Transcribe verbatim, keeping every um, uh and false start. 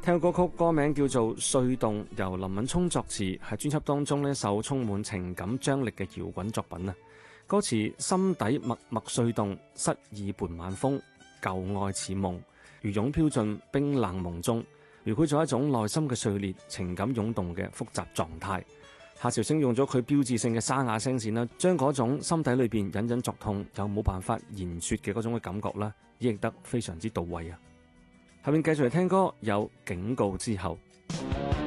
聽個歌曲歌名叫做《碎動》，由林敏聰作詞，係專輯當中呢一首充滿情感張力嘅搖滾作品啊！歌詞心底默默碎動，失意伴晚風，舊愛似夢，如湧飄進冰冷夢中，描繪咗一種內心嘅碎裂、情感湧動嘅複雜狀態。夏韶聲用咗佢標誌性嘅沙啞聲線啦，將嗰種心底裏邊隱隱作痛又冇辦法言說嘅嗰種嘅感覺啦，演繹得非常之到位啊！下面繼續嚟聽歌，有警告之後。